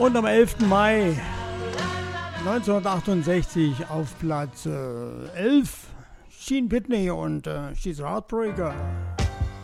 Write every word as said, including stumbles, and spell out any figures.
Und am elften Mai neunzehnhundertachtundsechzig auf Platz äh, elf Gene Pitney und äh, She's a Heartbreaker.